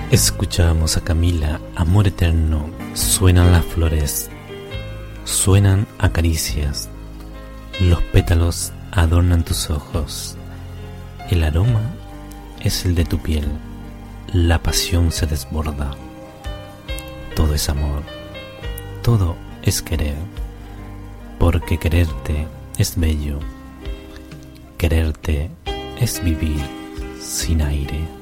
Escuchamos a Camila, Amor Eterno. Suenan las flores, suenan acaricias, los pétalos adornan tus ojos, el aroma es el de tu piel, la pasión se desborda. Todo es amor, todo es querer, porque quererte es bello, quererte es vivir sin aire.